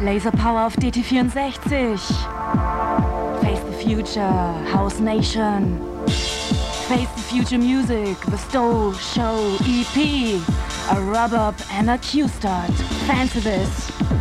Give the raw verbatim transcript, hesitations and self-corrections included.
Laser Power auf D T vierundsechzig. Face the Future, House Nation. Face the Future Music, The Stowe Show E P. A rub-up and a Q-start. Fancy this.